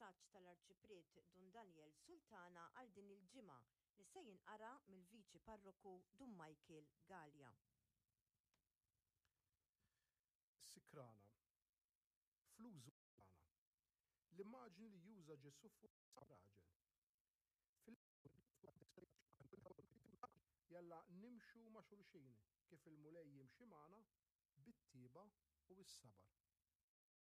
il-messaġġ tal-Arċipriet Dun Daniel Sultana għal din il-ġimgħa li se jinqara mill-Viċi Parroku Dun Michael Gallia. Sikrana. Flużu tagħna. L-immaġni li juża Ġesu fuq raġel. Jalla nimxu ma' xulxin kif il-mulej jimxi magħna bit-tieba u s-sabar.